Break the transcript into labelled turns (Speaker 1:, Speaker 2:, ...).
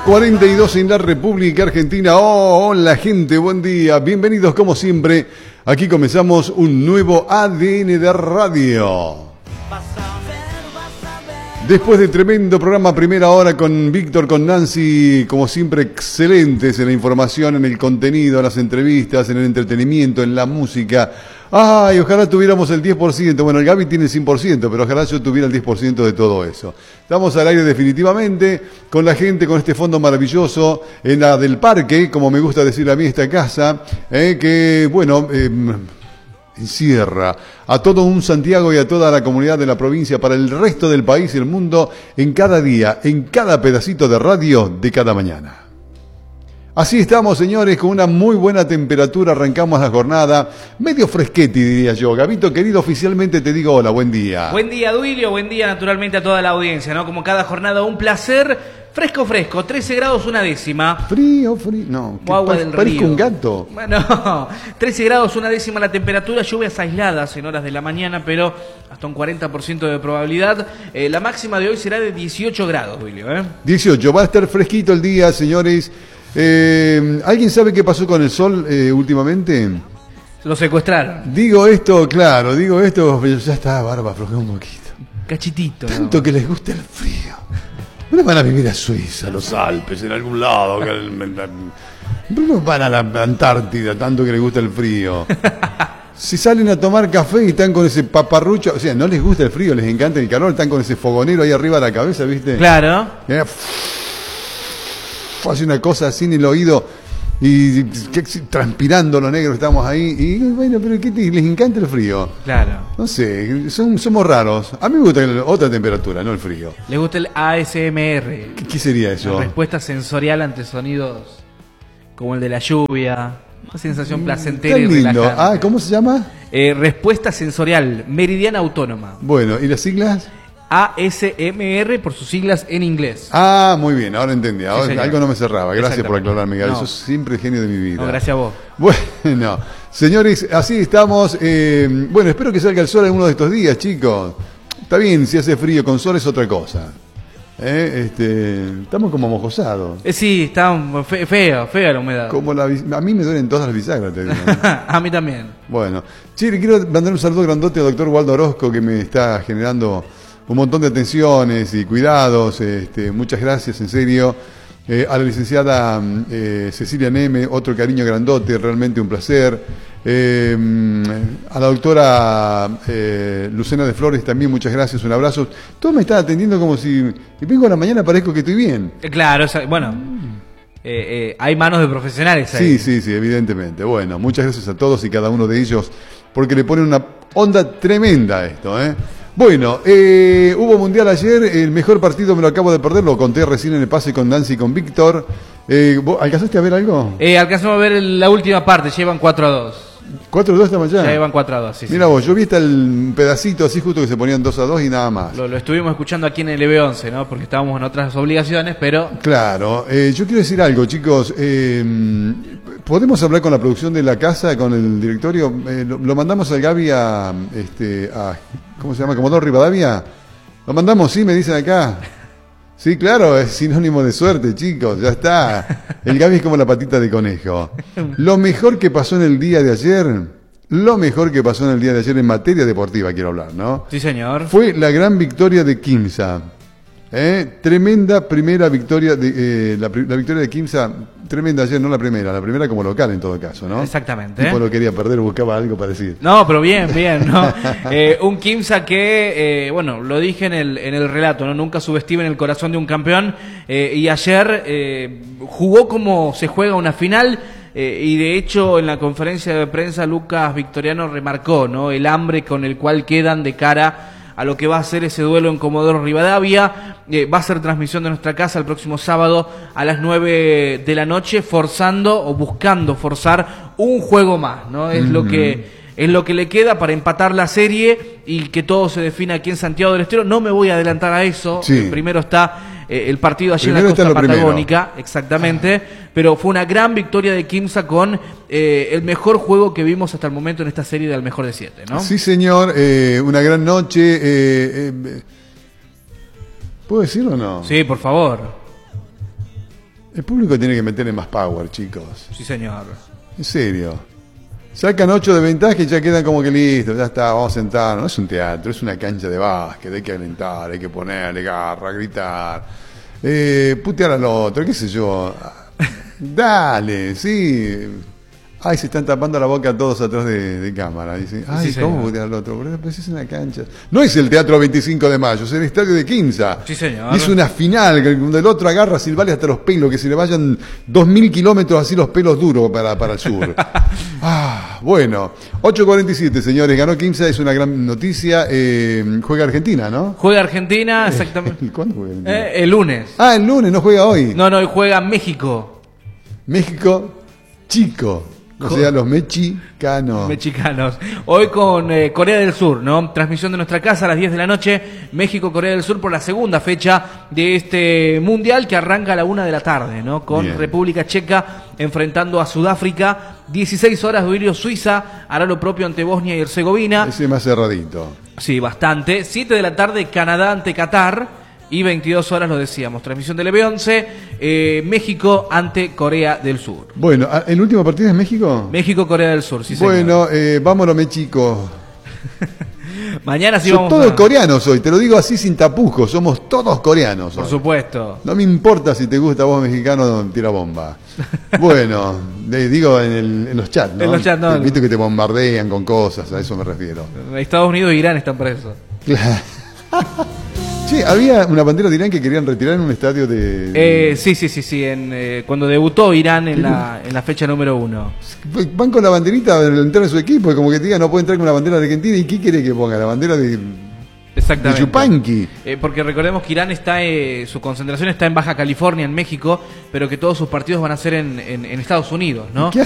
Speaker 1: 10:42 en la República Argentina. Oh, hola gente, buen día. Bienvenidos como siempre. Aquí comenzamos un nuevo ADN de Radio. Después de tremendo programa primera hora con Víctor, con Nancy, como siempre excelentes en la información, en el contenido, en las entrevistas, en el entretenimiento, en la música. Ay, ojalá tuviéramos el 10%. Bueno, el Gaby tiene el 100%, pero ojalá yo tuviera el 10% de todo eso. Estamos al aire definitivamente, con la gente, con este fondo maravilloso, en la del parque, como me gusta decir a mí esta casa, que, bueno, encierra a todo un Santiago y a toda la comunidad de la provincia, para el resto del país y el mundo, en cada día, en cada pedacito de radio de cada mañana. Así estamos, señores, con una muy buena temperatura. Arrancamos la jornada, medio fresqueti, diría yo. Gabito, querido, oficialmente te digo hola, buen día.
Speaker 2: Buen día, Duilio, buen día naturalmente a toda la audiencia, ¿no? Como cada jornada, un placer. Fresco, 13 grados una décima.
Speaker 1: Frío, no.
Speaker 2: Agua del
Speaker 1: parezco
Speaker 2: río.
Speaker 1: Un gato.
Speaker 2: Bueno, 13 grados una décima la temperatura, lluvias aisladas en horas de la mañana, pero hasta un 40% de probabilidad. La máxima de hoy será de 18 grados, Duilio,
Speaker 1: 18, va a estar fresquito el día, señores. ¿Alguien sabe qué pasó con el sol últimamente?
Speaker 2: Lo secuestraron.
Speaker 1: Digo esto, pero ya está, barba, aflojé un poquito.
Speaker 2: Cachitito.
Speaker 1: Tanto que les gusta el frío. No van a vivir a Suiza, a los Alpes, en algún lado. No van a la Antártida, tanto que les gusta el frío. Si salen a tomar café y están con ese paparrucho, o sea, no les gusta el frío, les encanta el calor, están con ese fogonero ahí arriba de la cabeza, ¿viste?
Speaker 2: Claro.
Speaker 1: Hace una cosa así en el oído y transpirando los negros, estamos ahí. Y bueno, pero ¿qué les encanta el frío?
Speaker 2: Claro.
Speaker 1: No sé, somos raros. A mí me gusta otra temperatura, no el frío.
Speaker 2: ¿Les gusta el ASMR?
Speaker 1: ¿Qué sería eso?
Speaker 2: La respuesta sensorial ante sonidos como el de la lluvia. Una sensación placentera y relajante.
Speaker 1: ¿Cómo se llama?
Speaker 2: Respuesta sensorial, meridiana autónoma.
Speaker 1: Bueno, ¿y las siglas?
Speaker 2: ASMR por sus siglas en inglés.
Speaker 1: Muy bien, ahora entendí. Ahora sí, algo no me cerraba. Gracias por aclararme, Miguel. Eso es siempre el genio de mi vida.
Speaker 2: No, gracias a vos.
Speaker 1: Bueno, señores, así estamos. Bueno, espero que salga el sol alguno de estos días, chicos. Está bien, si hace frío, con sol es otra cosa. Estamos como mojosados.
Speaker 2: Sí, está fea la humedad.
Speaker 1: A mí me duelen todas las bisagras, te digo.
Speaker 2: A mí también.
Speaker 1: Bueno, sí, le quiero mandar un saludo grandote al doctor Waldo Orozco, que me está generando un montón de atenciones y cuidados. Muchas gracias, en serio. A la licenciada Cecilia Neme, otro cariño grandote, realmente un placer. A la doctora Lucena de Flores también, muchas gracias, un abrazo. Todos me están atendiendo como si vengo a la mañana, parezco que estoy bien.
Speaker 2: Claro, bueno, hay manos de profesionales ahí.
Speaker 1: Sí, evidentemente. Bueno, muchas gracias a todos y cada uno de ellos, porque le ponen una onda tremenda a esto, Bueno, hubo mundial ayer, el mejor partido me lo acabo de perder, lo conté recién en el pase con Nancy y con Víctor. ¿Vos alcanzaste a ver algo?
Speaker 2: Alcanzamos a ver la última parte, llevan 4-2.
Speaker 1: 4-2 esta mañana.
Speaker 2: Ya llevan 4-2, sí.
Speaker 1: Mira vos, yo vi hasta el pedacito así justo que se ponían 2-2 y nada más.
Speaker 2: Lo estuvimos escuchando aquí en el EB11, ¿no? Porque estábamos en otras obligaciones, pero...
Speaker 1: Claro, yo quiero decir algo, chicos. ¿Podemos hablar con la producción de la casa, con el directorio? Lo mandamos al Gaby a ¿cómo se llama? Comodoro Rivadavia. Lo mandamos, sí, me dicen acá. Sí, claro, es sinónimo de suerte, chicos, ya está. El Gaby es como la patita de conejo. Lo mejor que pasó en el día de ayer en materia deportiva, quiero hablar, ¿no?
Speaker 2: Sí, señor.
Speaker 1: Fue la gran victoria de Quimsa. Tremenda primera victoria, la victoria de Quimsa, tremenda ayer, no la primera como local en todo caso, ¿no?
Speaker 2: Exactamente.
Speaker 1: Tipo lo quería perder, buscaba algo para decir.
Speaker 2: No, pero bien, ¿no? Un Quimsa que, bueno, lo dije en el relato, ¿no? Nunca subestimen el corazón de un campeón, y ayer jugó como se juega una final. Y de hecho en la conferencia de prensa Lucas Victoriano remarcó, ¿no? El hambre con el cual quedan de cara a lo que va a ser ese duelo en Comodoro Rivadavia. Va a ser transmisión de nuestra casa el próximo sábado a las 9 de la noche, buscando forzar un juego más, ¿no? Es lo que le queda para empatar la serie y que todo se defina aquí en Santiago del Estero. No me voy a adelantar a eso.
Speaker 1: Sí.
Speaker 2: Primero está el partido allí en la costa patagónica, exactamente, pero fue una gran victoria de Quimsa con el mejor juego que vimos hasta el momento en esta serie de Al Mejor de 7, ¿no?
Speaker 1: Sí, señor, una gran noche. ¿Puedo decirlo o no?
Speaker 2: Sí, por favor.
Speaker 1: El público tiene que meterle más power, chicos.
Speaker 2: Sí, señor.
Speaker 1: En serio. Sacan 8 de ventaja y ya quedan como que listo, ya está, vamos a sentarnos. No es un teatro, es una cancha de básquet, hay que alentar, hay que ponerle garra, gritar, putear al otro, qué sé yo. Dale, sí. Ay, se están tapando la boca todos atrás de cámara. Dicen, ay,
Speaker 2: Sí,
Speaker 1: ¿cómo
Speaker 2: señor.
Speaker 1: putear al otro? Pero es una cancha. No es el Teatro 25 de Mayo, es el estadio de Quimsa.
Speaker 2: Sí, señor.
Speaker 1: Y es una final, donde el otro agarra a silbarle hasta los pelos, que se le vayan 2000 kilómetros así los pelos duros para el sur. Bueno, 8:47, señores, ganó Quimsa, es una gran noticia. Juega Argentina, ¿no?
Speaker 2: Juega Argentina, exactamente.
Speaker 1: ¿Cuándo juega Argentina?
Speaker 2: El lunes.
Speaker 1: Ah, el lunes, no juega hoy.
Speaker 2: No, hoy juega México.
Speaker 1: México, chico. O sea, los mexicanos.
Speaker 2: Mexicanos. Hoy con Corea del Sur, ¿no? Transmisión de nuestra casa a las 10 de la noche. México-Corea del Sur por la segunda fecha de este mundial que arranca a la 1 de la tarde, ¿no? Con
Speaker 1: Bien.
Speaker 2: República Checa enfrentando a Sudáfrica. 16 horas Duilio Suiza hará lo propio ante Bosnia y Herzegovina.
Speaker 1: Ese más cerradito.
Speaker 2: Sí, bastante. 7 de la tarde Canadá ante Qatar. Y 22 horas, lo decíamos, transmisión del EB11, México ante Corea del Sur.
Speaker 1: Bueno, ¿el último partido es México?
Speaker 2: México-Corea del Sur, sí, señor.
Speaker 1: Bueno, vámonos, México.
Speaker 2: Mañana sí
Speaker 1: Son
Speaker 2: vamos
Speaker 1: todos
Speaker 2: a...
Speaker 1: coreanos hoy, te lo digo así sin tapujos, somos todos coreanos
Speaker 2: Por
Speaker 1: hoy.
Speaker 2: supuesto.
Speaker 1: No me importa si te gusta vos mexicano, tira bomba. Bueno, digo en los chats, ¿no?
Speaker 2: En los chats, no.
Speaker 1: Viste que te bombardean con cosas, a eso me refiero.
Speaker 2: Estados Unidos e Irán están presos.
Speaker 1: Claro. Che, había una bandera de Irán que querían retirar en un estadio de...
Speaker 2: Sí. Cuando debutó Irán en la fecha número 1.
Speaker 1: Van con la banderita al entrar en su equipo, y como que te digan, no puede entrar con la bandera de Argentina. ¿Y qué quiere que ponga? La bandera de
Speaker 2: Exactamente.
Speaker 1: Yupanqui.
Speaker 2: Porque recordemos que Irán está, su concentración está en Baja California, en México, pero que todos sus partidos van a ser en Estados Unidos, ¿no?
Speaker 1: ¿Qué